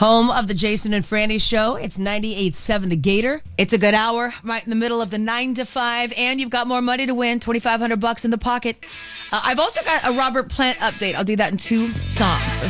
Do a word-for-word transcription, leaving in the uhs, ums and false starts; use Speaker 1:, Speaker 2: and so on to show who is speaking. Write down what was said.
Speaker 1: Home of the Jason and Franny Show. It's ninety-eight point seven The Gator. It's a good hour right in the middle of the nine to five, and you've got more money to win, twenty-five hundred bucks in the pocket. Uh, I've also got a Robert Plant update. I'll do that in two songs. First